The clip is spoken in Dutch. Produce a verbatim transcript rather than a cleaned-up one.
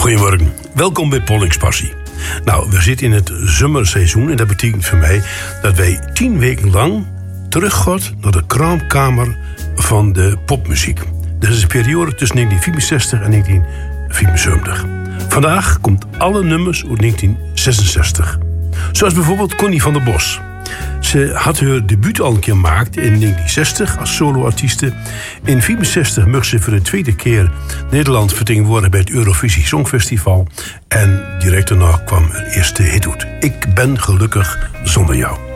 Goedemorgen, welkom bij Pollux Passie. Nou, we zitten in het zomerseizoen en dat betekent voor mij dat wij tien weken lang teruggaan naar de kraamkamer van de popmuziek. Dat is een periode tussen negentien vierenzestig en negentien vierenzeventig. Vandaag komt alle nummers uit negentien zesenzestig. Zoals bijvoorbeeld Connie van der Bos. Ze had haar debuut al een keer gemaakt in negentien zestig als soloartieste. In negentien vierenzestig mocht ze voor de tweede keer Nederland vertegenwoordigen bij het Eurovisie Songfestival. En direct daarna kwam haar eerste hit uit. Ik ben gelukkig zonder jou.